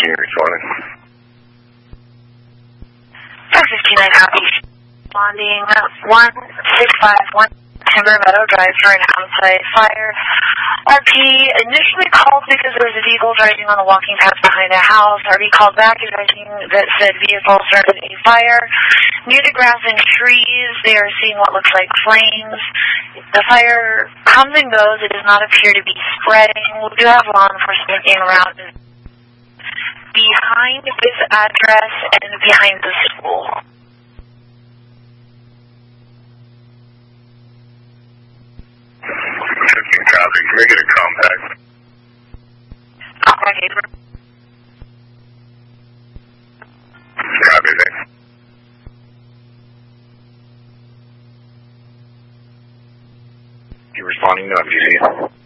continue responding. 559 copies. Responding 1651 Timber Meadow Drive for an outside fire. RP initially called because there was a vehicle driving on the walking path behind a house. RP called back advising that said vehicle started a fire. Near the grass and trees, they are seeing what looks like flames. The fire comes and goes. It does not appear to be spreading. We do have law enforcement en route behind this address and behind the school. Copy. Can we get a compact? Okay. Copy, thanks. You responding to MPC?